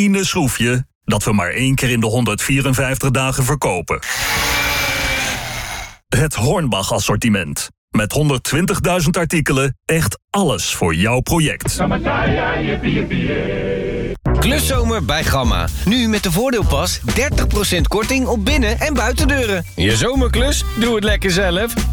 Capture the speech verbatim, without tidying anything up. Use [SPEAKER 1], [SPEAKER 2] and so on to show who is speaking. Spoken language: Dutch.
[SPEAKER 1] ene schroefje dat we maar één keer in de honderdvierenvijftig dagen verkopen. Het Hornbach assortiment. Met honderdtwintigduizend artikelen, echt alles voor jouw project.
[SPEAKER 2] Kluszomer bij Gamma. Nu met de voordeelpas dertig procent korting op binnen- en buitendeuren. Je zomerklus? Doe het lekker zelf.